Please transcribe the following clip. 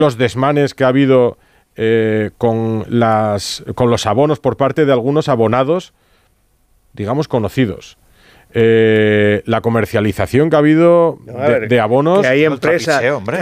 los desmanes que ha habido con los abonos por parte de algunos abonados, digamos, conocidos. La comercialización que ha habido de abonos. Que hay empresas.